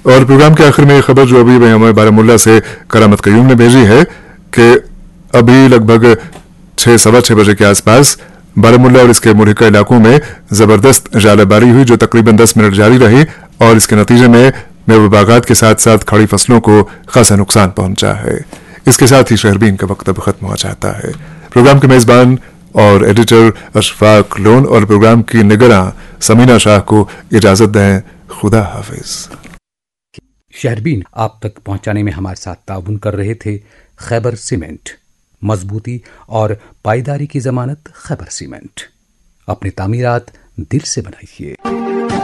और प्रोग्राम के आखिर में ये खबर जो अभी हमें बारामूला से करामत कयूम ने भेजी है कि अभी लगभग 6-6:15 बजे के आसपास बारामूला और इसके मुल्हिका इलाकों में जबरदस्त जालाबारी हुई जो तकरीबन 10 मिनट जारी रही और इसके नतीजे में मेवे बागात के साथ साथ खड़ी फसलों को खासा नुकसान पहुंचा है। इसके साथ ही शहरबीन का वक्त अब खत्म हो जाता है। प्रोग्राम के मेजबान और एडिटर अशफाक लोन और प्रोग्राम की निगरां समीना शाह को इजाजत दें। खुदा हाफिज। शहरबीन आप तक पहुंचाने में हमारे साथ ताउन कर रहे थे खैबर सीमेंट। मजबूती और पायदारी की जमानत खैबर सीमेंट। अपनी तामीरात दिल से बनाइए।